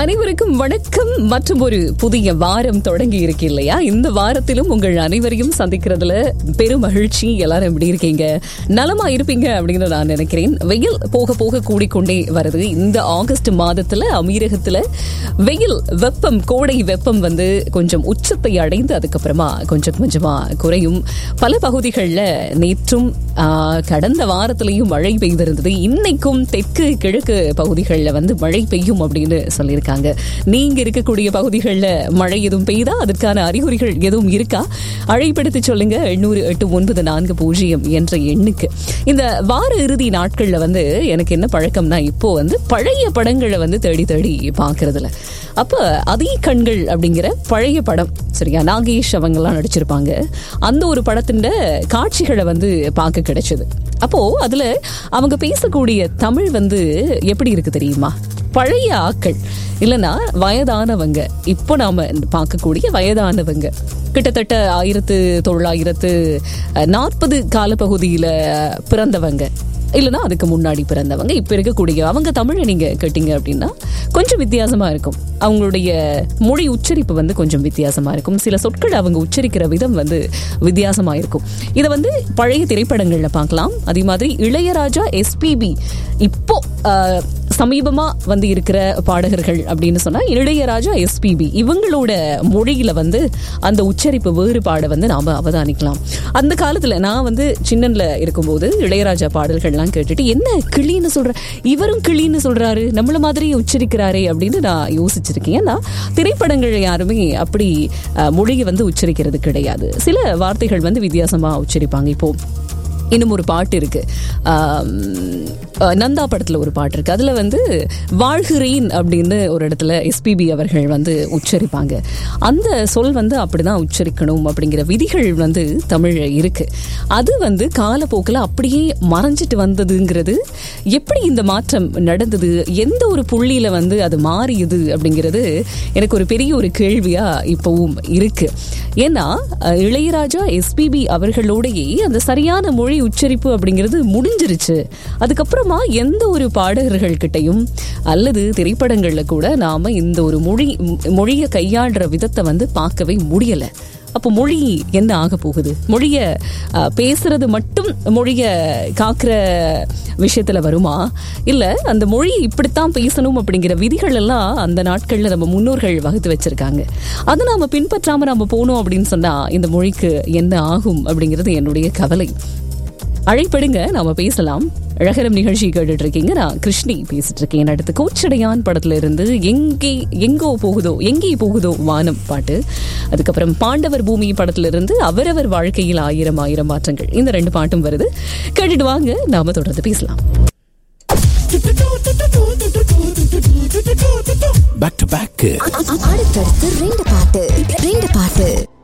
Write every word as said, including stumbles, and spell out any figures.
அனைவருக்கும் வணக்கம். மற்றும் ஒரு புதிய வாரம் தொடங்கி இருக்கு இல்லையா? இந்த வாரத்திலும் உங்கள் அனைவரையும் சந்திக்கிறதுல பெரும் மகிழ்ச்சி. எல்லாரும் எப்படி இருக்கீங்க? நலமா இருப்பீங்க அப்படின்னு நான் நினைக்கிறேன். வெயில் போக போக கூடிக்கொண்டே வருது. இந்த ஆகஸ்ட் மாதத்துல அமீரகத்துல வெயில் வெப்பம், கோடை வெப்பம் வந்து கொஞ்சம் உச்சத்தை அடைந்து அதுக்கப்புறமா கொஞ்சம் கொஞ்சமா குறையும். பல பகுதிகளில் நேற்றும் கடந்த வாரத்திலையும் மழை பெய்திருந்தது. இன்னைக்கும் தெற்கு கிழக்கு பகுதிகளில் வந்து மழை பெய்யும் அப்படின்னு சொல்லியிருக்காங்க. நீங்க இருக்கக்கூடிய பகுதிகளில் மழை எதுவும் பெய்தா? அதற்கான அறிகுறிகள் எதுவும் இருக்கா? அழைப்படுத்தி சொல்லுங்க. எண்ணூறு எட்டு ஒன்பது நான்கு பூஜ்ஜியம் என்ற எண்ணுக்கு. இந்த வார இறுதி நாட்கள்ல வந்து எனக்கு என்ன பழக்கம்னா, இப்போ வந்து பழைய படங்களை வந்து தேடி தேடி பார்க்கறதுல. அப்ப அதே கண்கள் அப்படிங்கிற பழைய படம், சரியா, நாகேஷ் அவங்கெல்லாம் நடிச்சிருப்பாங்க. அந்த ஒரு படத்தின் காட்சிகளை வந்து பார்க்க கிடைச்சது. அப்போ அதுல அவங்க பேசக்கூடிய தமிழ் வந்து எப்படி இருக்கு தெரியுமா? பழைய ஆக்கள் இல்லைன்னா வயதானவங்க, இப்போ நாம பார்க்கக்கூடிய வயதானவங்க, கிட்டத்தட்ட ஆயிரத்து தொள்ளாயிரத்து நாற்பது காலப்பகுதியில பிறந்தவங்க இல்லைன்னா அதுக்கு முன்னாடி பிறந்தவங்க, இப்ப இருக்கக்கூடிய அவங்க தமிழை நீங்க கேட்டீங்க அப்படின்னா கொஞ்சம் வித்தியாசமா இருக்கும். அவங்களுடைய மொழி உச்சரிப்பு வந்து கொஞ்சம் வித்தியாசமா இருக்கும். சில சொற்கள் அவங்க உச்சரிக்கிற விதம் வந்து வித்தியாசமா இருக்கும். இதை வந்து பழைய திரைப்படங்கள்ல பார்க்கலாம். அதே மாதிரி இளையராஜா, எஸ்பிபி, இப்போ சமீபமா வந்து இருக்கிற பாடகர்கள் அப்படின்னு சொன்னா இளையராஜா, எஸ்பிபி இவங்களோட மொழியில வந்து அந்த உச்சரிப்பு வேறுபாடை வந்து நாம அவதானிக்கலாம். அந்த காலத்துல நான் வந்து சின்னன்ல இருக்கும்போது இளையராஜா பாடல்கள்லாம் கேட்டுட்டு, என்ன கிளின்னு சொல்ற, இவரும் கிளின்னு சொல்றாரு, நம்மள மாதிரி உச்சரிக்கிறாரே அப்படின்னு நான் யோசிச்சிருக்கேன். ஏன்னா திரைப்படங்கள் யாருமே அப்படி மொழியை வந்து உச்சரிக்கிறது கிடையாது. சில வார்த்தைகள் வந்து வித்தியாசமா உச்சரிப்பாங்க. இப்போ இன்னும் ஒரு பாட்டு இருக்கு, நந்தா படத்துல ஒரு பாட்டு இருக்கு. அதுல வந்து வாழ்கிறேன் அப்படின்னு ஒரு இடத்துல எஸ்பிபி அவர்கள் வந்து உச்சரிப்பாங்க. அந்த சொல் வந்து அப்படிதான் உச்சரிக்கணும் அப்படிங்கிற விதிகள் வந்து தமிழ் இருக்கு. அது வந்து காலப்போக்கில் அப்படியே மறைஞ்சிட்டு வந்ததுங்கிறது, எப்படி இந்த மாற்றம் நடந்தது, எந்த ஒரு புள்ளியில வந்து அது மாறியது அப்படிங்கிறது எனக்கு ஒரு பெரிய ஒரு கேள்வியா இப்பவும் இருக்கு. ஏன்னா இளையராஜா, எஸ்பிபி அவர்களோடையே அந்த சரியான மொழி உச்சரிப்பு அப்படிங்கிறது முடிஞ்சிருச்சு. அதுக்கப்புறமா எந்த ஒரு பாடகர்கள் கிட்டையும் அல்லது திரைப்படங்கள்ல கூட நாம இந்த ஒரு மொழி மொழியை கையாளுற விதத்தை வந்து பார்க்கவே முடியல. அப்போ மொழி என்ன ஆக போகுது? மொழிய பேசுறது மட்டும் மொழிய காக்குற விஷயத்துல வருமா? இல்ல அந்த மொழி இப்படித்தான் பேசணும் அப்படிங்கிற விதிகள் எல்லாம் அந்த நாட்கள்ல நம்ம முன்னோர்கள் வகுத்து வச்சிருக்காங்க. அதை நாம பின்பற்றாம நாம போனோம் அப்படின்னு சொன்னா இந்த மொழிக்கு என்ன ஆகும் அப்படிங்கிறது என்னுடைய கவலை. அழைப்படுங்க, நாம பேசலாம். அழகரம் நிகழ்ச்சி கேட்டுட்டு இருக்கீங்க. நான் கிருஷ்ணி பேசிட்டு இருக்கேன். அடுத்து கோச்சடையான் படத்துல இருந்து எங்கே எங்கோ போகுதோ எங்கே போகுதோ வானம் பாட்டு. அதுக்கப்புறம் பாண்டவர் பூமி படத்துல இருந்து அவரவர் வாழ்க்கையில் ஆயிரம் ஆயிரம் மாற்றங்கள். இந்த ரெண்டு பாட்டும் வருது. கேட்டுட்டு வாங்க, நாம தொடர்ந்து பேசலாம். பேக் டு பேக் அடுத்தடுத்து ரெண்டு பாட்டு ரெண்டு பாட்டு